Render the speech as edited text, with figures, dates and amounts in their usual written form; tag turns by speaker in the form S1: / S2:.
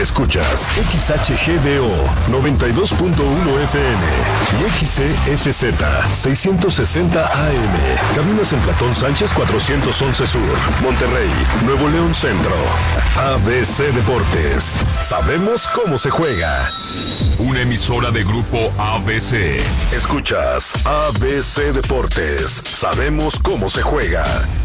S1: Escuchas XHGDO 92.1 FM y XCSZ 660 AM. Caminas en Platón Sánchez 411 Sur, Monterrey, Nuevo León Centro. ABC Deportes. Sabemos cómo se juega. Una emisora de Grupo ABC. Escuchas ABC Deportes. Sabemos cómo se juega.